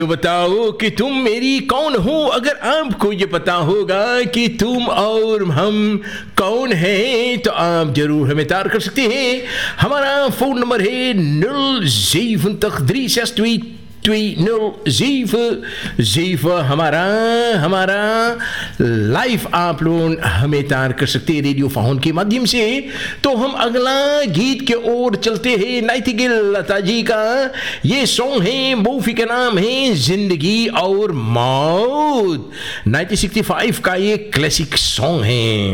तो बताओ कि तुम मेरी कौन हो। अगर आपको ये पता होगा कि तुम और हम कौन हैं तो आप जरूर हमें तार कर सकते हैं। हमारा फोन नंबर है 073622007 हमारा लाइव आप लोग हमें तार कर सकते हैं रेडियो फोन के माध्यम से। तो हम अगला गीत के ओर चलते हैं। नाइटिंगेल लता जी का ये सॉन्ग है, मूवी का नाम है जिंदगी और मौत। 1965 का ये क्लासिक सॉन्ग है।